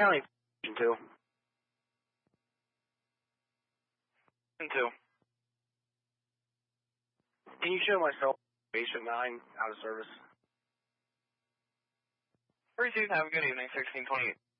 County 2. 2. Can you show myself patient 9 out of service? 32, have a good evening, 1628.